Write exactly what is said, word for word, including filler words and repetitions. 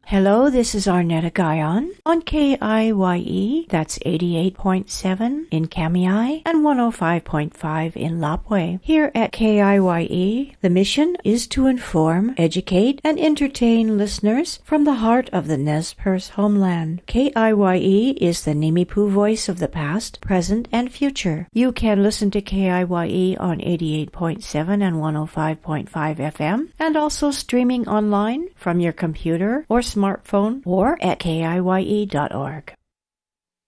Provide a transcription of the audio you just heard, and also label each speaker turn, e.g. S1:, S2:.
S1: Hello, this is Arnetta Guyon on K I Y E, that's eighty-eight point seven in Kamiai and one oh five point five in Lapwai. Here at K I Y E, the mission is to inform, educate, and entertain listeners from the heart of the Nez Perce homeland. K I Y E is the Nimipu voice of the past, present, and future. You can listen to K I Y E on eighty-eight point seven and one oh five point five F M, and also streaming online from your computer or smartphone or at K I Y E dot org.